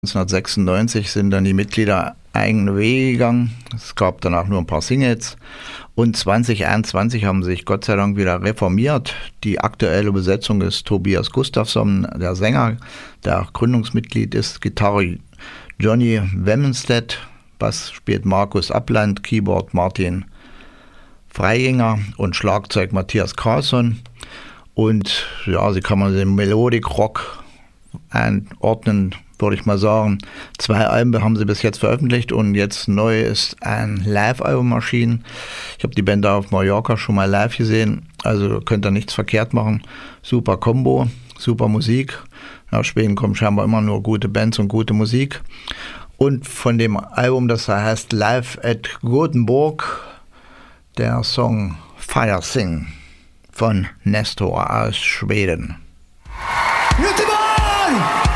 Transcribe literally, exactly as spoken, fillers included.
neunzehnhundertsechsundneunzig sind dann die Mitglieder eigene Wege gegangen. Es gab danach nur ein paar Singles. Und zwanzig einundzwanzig haben sie sich Gott sei Dank wieder reformiert. Die aktuelle Besetzung ist Tobias Gustafsson, der Sänger, der auch Gründungsmitglied ist. Gitarre Johnny Wemmenstedt, Bass spielt Markus Abland, Keyboard Martin Freiginger und Schlagzeug Matthias Carlsson. Und ja, sie kann man den Melodic Rock einordnen, würde ich mal sagen. Zwei Alben haben sie bis jetzt veröffentlicht und jetzt neu ist ein Live-Album erschienen. Ich habe die Band da auf Mallorca schon mal live gesehen, also könnt ihr nichts verkehrt machen. Super Kombo, super Musik. Nach Schweden kommen scheinbar immer nur gute Bands und gute Musik. Und von dem Album, das da heißt Live at Gothenburg, der Song Fire Sing von Nestor aus Schweden. Göteborg!